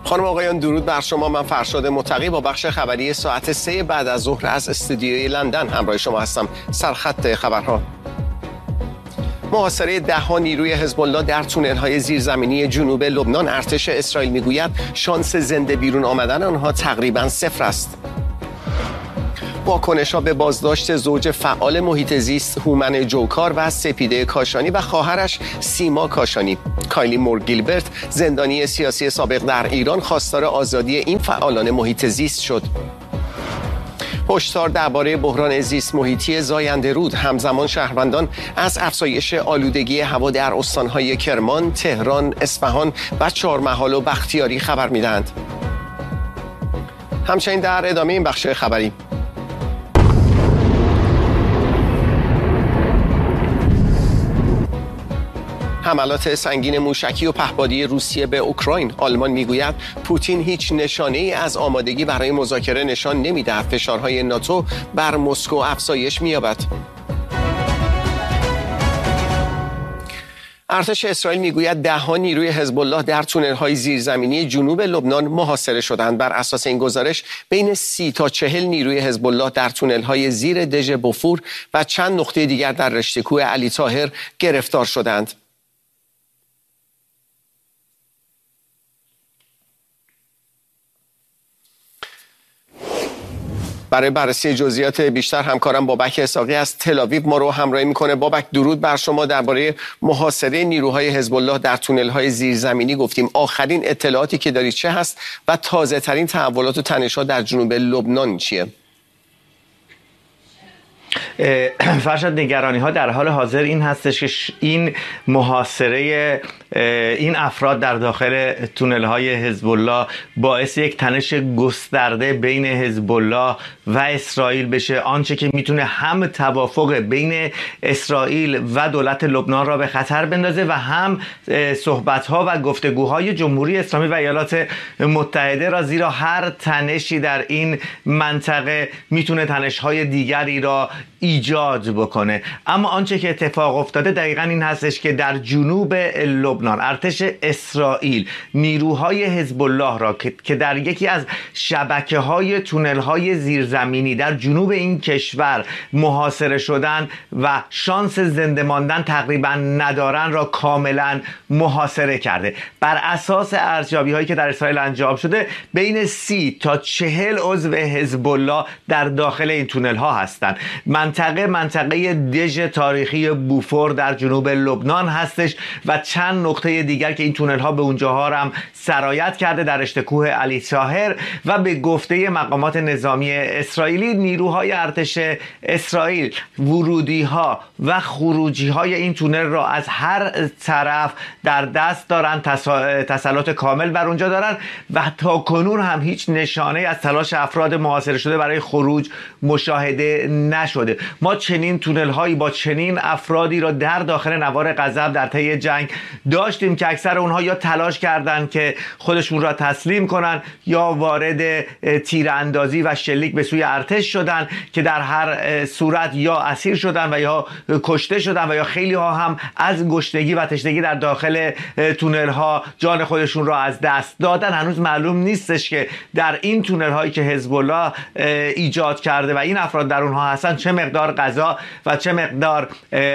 خانم آقایان درود بر شما. من فرشاد متقی با بخش خبری ساعت 3 بعد از ظهر از استودیوی لندن همراه شما هستم. سرخط خبرها: محاصره 10 نیروی حزب الله در تونل‌های زیرزمینی جنوب لبنان. ارتش اسرائیل میگوید شانس زنده بیرون آمدن آنها تقریباً صفر است. واکنش‌ها به بازداشت زوج فعال محیط زیست هومن جوکار و سپیده کاشانی و خواهرش سیما کاشانی. کایلی مور گیلبرت، زندانی سیاسی سابق در ایران، خواستار آزادی این فعالان محیط زیست شد. هشدار درباره بحران زیست محیطی زاینده رود. همزمان شهروندان از افزایش آلودگی هوا در استان‌های کرمان، تهران، اصفهان و چهارمحال و بختیاری خبر می‌دهند. همچنین در ادامه این بخش خبری: حملات سنگین موشکی و پهپادی روسیه به اوکراین. آلمان میگوید پوتین هیچ نشانه‌ای از آمادگی برای مذاکره نشان نمی‌دهد. فشارهای ناتو بر مسکو افزایش می‌یابد. ارتش اسرائیل میگوید 10 نیروی حزب الله در تونل‌های زیرزمینی جنوب لبنان محاصره شدند. بر اساس این گزارش بین 30 تا 40 نیروی حزب الله در تونل‌های زیر دژ بوفور و چند نقطه دیگر در رشته‌کوه علی طاهر گرفتار شدند. برای بررسی جزئیات بیشتر همکارم بابک اسحاقی از تل‌آویو ما رو همراهی میکنه. بابک درود بر شما. درباره محاصره نیروهای حزب الله در تونل‌های زیرزمینی گفتیم. آخرین اطلاعاتی که دارید چه هست و تازه ترین تحولات و تنش‌ها در جنوب لبنان چیه؟ فرشاد، نگرانی ها در حال حاضر این هستش که این محاصره این افراد در داخل تونل های حزب الله باعث یک تنش گسترده بین حزب الله و اسرائیل بشه، آنچه که میتونه هم توافق بین اسرائیل و دولت لبنان را به خطر بندازه و هم صحبت ها و گفتگوهای جمهوری اسلامی و ایالات متحده را، زیرا هر تنشی در این منطقه میتونه تنش های دیگری را ایجاد بکنه. اما آنچه که اتفاق افتاده دقیقاً این هستش که در جنوب لبنان ارتش اسرائیل نیروهای حزب الله را که در یکی از شبکه‌های تونل‌های زیرزمینی در جنوب این کشور محاصره شدن و شانس زنده ماندن تقریباً ندارن را کاملاً محاصره کرده. بر اساس ارزیابی‌هایی که در اسرائیل انجام شده بین 30 تا 40 عضو حزب الله در داخل این تونل‌ها هستند. منطقه دژ تاریخی بوفور در جنوب لبنان هستش و چند نقطه دیگر که این تونل ها به اونجاها هم سرایت کرده در رشته‌کوه علی طاهر. و به گفته مقامات نظامی اسرائیلی نیروهای ارتش اسرائیل ورودی ها و خروجی های این تونل را از هر طرف در دست دارن، تسلط کامل بر اونجا دارن و تا کنون هم هیچ نشانه از تلاش افراد محاصره شده برای خروج مشاهده نشده. ما چنین تونل هایی با چنین افرادی را در داخل نوار غضب در طی جنگ داشتیم که اکثر اونها یا تلاش کردند که خودشون را تسلیم کنن یا وارد تیراندازی و شلیک به سوی ارتش شدن که در هر صورت یا اسیر شدن و یا کشته شدن و یا خیلی ها هم از گشنگی و تشنگی در داخل تونل ها جان خودشون را از دست دادن. هنوز معلوم نیستش که در این تونل هایی که حزب الله ایجاد کرده و این افراد در اونها هستن چه مقدار غذا و چه مقدار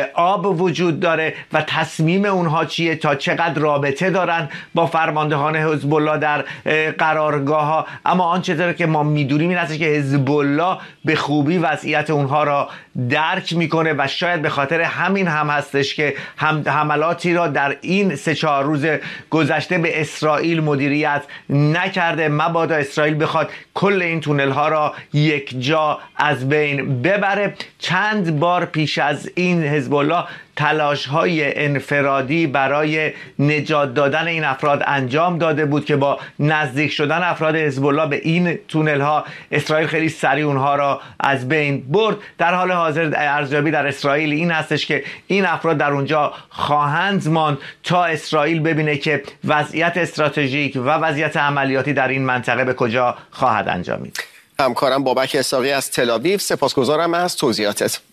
آب وجود داره و تصمیم اونها چیه، تا چقدر رابطه دارن با فرماندهان حزب الله در قرارگاه ها. اما آنچه که ما میدونیم این هست که حزب الله به خوبی وضعیت اونها را درک میکنه و شاید به خاطر همین هم هستش که حملاتی را در این 3-4 روز گذشته به اسرائیل مدیریت نکرده، مبادا اسرائیل بخواد کل این تونل ها را یک جا از بین ببره. چند بار پیش از این حزب الله تلاش‌های انفرادی برای نجات دادن این افراد انجام داده بود که با نزدیک شدن افراد حزب الله به این تونل ها اسرائیل خیلی سریع اونها را از بین برد. در حال حاضر ارزیابی در اسرائیل این هستش که این افراد در اونجا خواهند ماند تا اسرائیل ببینه که وضعیت استراتژیک و وضعیت عملیاتی در این منطقه به کجا خواهد انجامید. همکارم بابک اسحاقی از تل‌آویو، سپاسگزارم از توضیحاتت.